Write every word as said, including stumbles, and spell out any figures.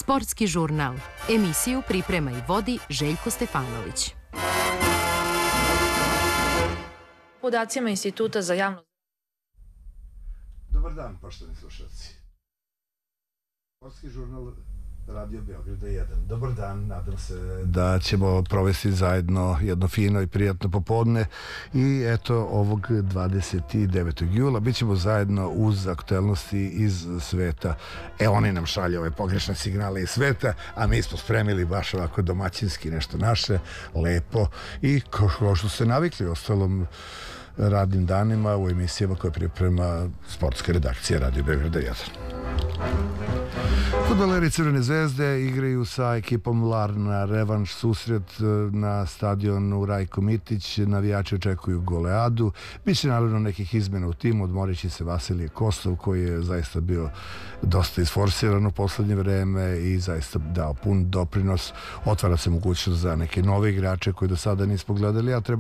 Sportski žurnal. Emisiju priprema i vodi Željko Stefanović. Podacima Instituta za javno... Dobar dan, poštovani slušalci. Sportski žurnal Radio Beograda jedan. Dobar dan, nadam se da ćemo provesti zajedno jedno fino i prijatno popodne i eto ovog dvadeset devetog jula bit ćemo zajedno uz aktuelnosti iz sveta. E, oni nam šalju ove pogrešne signale iz sveta, a mi smo spremili baš ovako domaćinski nešto naše, lepo i kao što ste navikli ostalom radnim danima u emisijama koje priprema sportska redakcija Radio Beograda jedan. Fudbaleri Crvene zvezde igraju sa ekipom Larna revanš susret na stadionu Rajko Mitić. Navijači očekuju goleadu. Biće naravno nekih izmena u timu. Odmorit će se Vasilije Kostov koji je zaista bio dosta isforsiran u poslednje vreme i zaista dao pun doprinos. Otvara se mogućnost za neke nove igrače koje do sada nismo gledali, a treba